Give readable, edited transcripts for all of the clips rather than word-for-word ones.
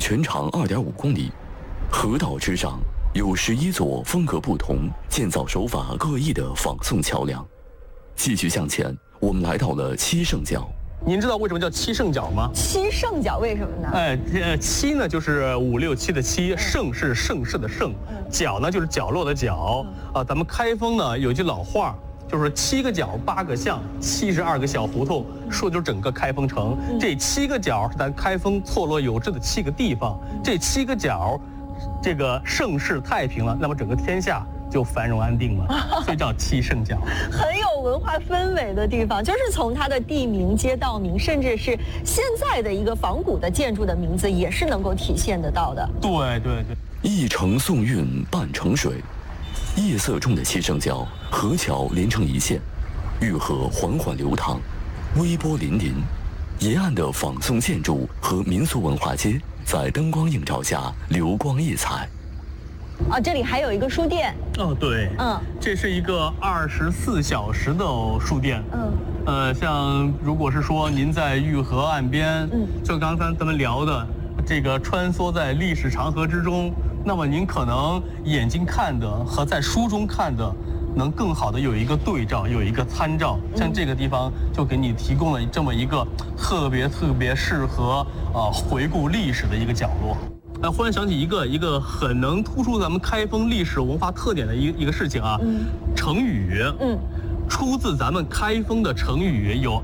全长2.5公里，河道之上有11座风格不同、建造手法各异的仿宋桥梁。继续向前，我们来到了七圣角。 您知道为什么叫七圣角吗？ 七圣角为什么呢？ 七呢就是5、6、7的七，圣是盛世的盛，角呢就是角落的角。咱们开封呢有句老话，就是7个角8个巷，72个小胡同，说的就是整个开封城。这7个角是咱开封错落有致的7个地方，这7个角，这个盛世太平了，那么整个天下就繁荣安定了，所以叫七圣角。 很有文化氛围的地方，就是从它的地名、街道名，甚至是现在的一个仿古的建筑的名字，也是能够体现得到的。 对。 一城宋韵半城水，夜色中的七圣角，河桥连成一线，玉河缓缓流淌，微波粼粼。沿岸的仿宋建筑和民俗文化街，在灯光映照下流光溢彩。 这里还有一个书店。 对，这是一个24小时的书店。像如果是说您在玉河岸边，就刚才咱们聊的这个穿梭在历史长河之中，那么您可能眼睛看的和在书中看的能更好的有一个对照，有一个参照。像这个地方就给你提供了这么一个特别适合回顾历史的一个角落。忽然想起一个很能突出咱们开封历史文化特点的一个事情啊，成语，出自咱们开封的成语有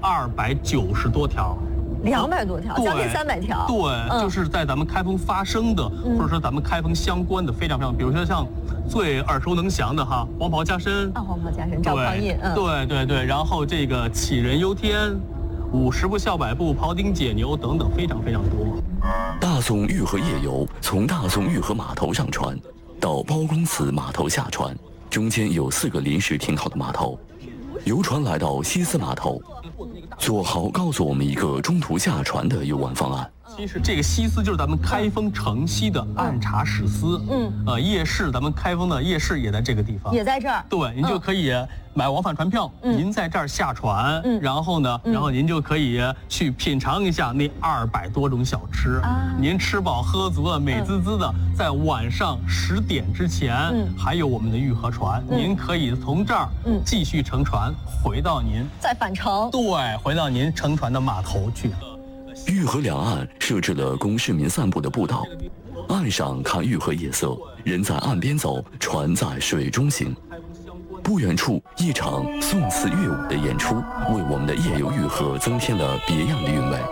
290多条 ，200多条，将近300条。 对，就是在咱们开封发生的，或者说咱们开封相关的非常，比如说像最耳熟能详的哈，黄袍加身， 黄袍加身，赵匡胤， 对，然后这个杞人忧天，50步笑百步，庖丁解牛等等，非常多。 大宋玉河夜游，从大宋玉河码头上船到包公祠码头下船，中间有4个临时停好的码头。游船来到西司码头，左豪告诉我们一个中途下船的游玩方案。 其实这个西司就是咱们开封城西的按察使司，夜市，咱们开封的夜市也在这个地方， 也在这儿。 对，您就可以买往返船票，您在这儿下船，然后您就可以去品尝一下那200多种小吃，您吃饱喝足了，美滋滋的，在晚上10点之前，还有我们的玉河船，您可以从这儿继续乘船回到您再返程， 对，回到您乘船的码头去。 玉河两岸设置了供市民散步的步道，岸上看玉河夜色，人在岸边走，船在水中行。不远处，一场宋词乐舞的演出，为我们的夜游玉河增添了别样的韵味。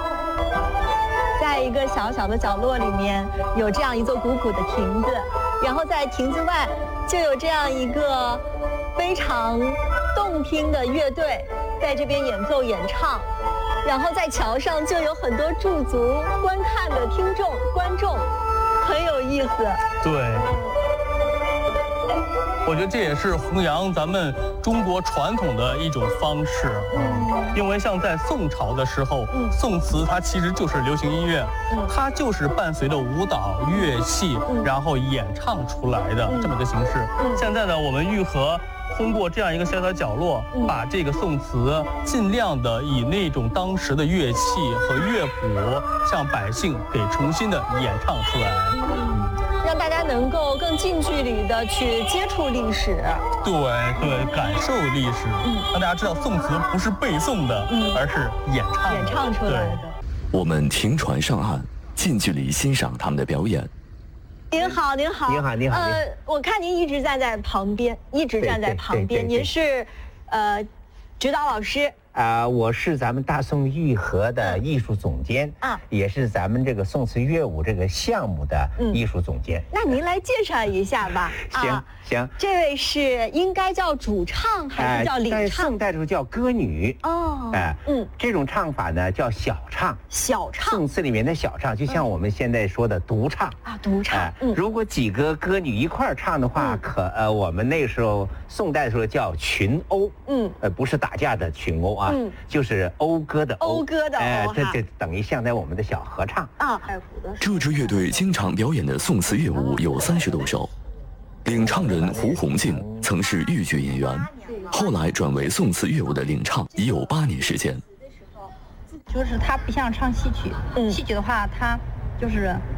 在一个小小的角落里面，有这样一座古的亭子，然后在亭子外就有这样一个非常动听的乐队在这边演奏演唱。然后在桥上就有很多驻足观看的观众，很有意思。 对，我觉得这也是弘扬咱们中国传统的一种方式。因为像在宋朝的时候，宋词它其实就是流行音乐，它就是伴随着舞蹈、乐器，然后演唱出来的这么一个形式。现在呢，我们玉河通过这样一个小角落，把这个宋词尽量的以那种当时的乐器和乐谱，向百姓给重新的演唱出来， 让大家能够更近距离的去接触历史， 对，感受历史，让大家知道宋词不是背诵的，而是演唱出来的。 我们停船上岸，近距离欣赏他们的表演。 您好。我看您一直站在旁边， 对， 您是指导老师。 我是咱们大宋玉河的艺术总监，也是咱们这个宋词乐舞这个项目的艺术总监。 那您来介绍一下吧。 行， 这位是应该叫主唱还是叫领唱？ 在宋代的时候叫歌女。这种唱法呢叫小唱。宋词里面的小唱，就像我们现在说的独唱独唱。 如果几个歌女一块唱的话，我们那时候宋代的时候叫群殴。不是打架的群殴啊，就是讴歌的讴。这等于像在我们的小合唱。 这支乐队经常表演的宋词乐舞有30多首。领唱人胡红静曾是豫剧演员，后来转为宋词乐舞的领唱，已有8年时间。 就是它不像唱戏曲，戏曲的话它就是